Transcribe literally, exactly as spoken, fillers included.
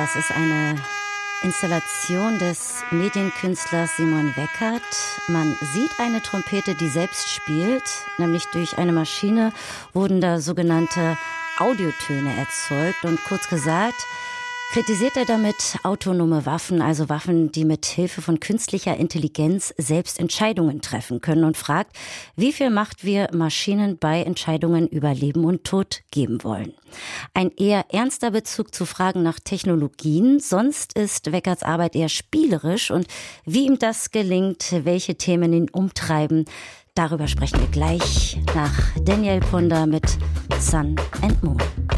Das ist eine Installation des Medienkünstlers Simon Weckert. Man sieht eine Trompete, die selbst spielt, nämlich durch eine Maschine wurden da sogenannte Audiotöne erzeugt. Und kurz gesagt, kritisiert er damit autonome Waffen, also Waffen, die mit Hilfe von künstlicher Intelligenz selbst Entscheidungen treffen können, und fragt, wie viel Macht wir Maschinen bei Entscheidungen über Leben und Tod geben wollen. Ein eher ernster Bezug zu Fragen nach Technologien, sonst ist Weckerts Arbeit eher spielerisch, und wie ihm das gelingt, welche Themen ihn umtreiben, darüber sprechen wir gleich nach Daniel Ponder mit Sun and Moon.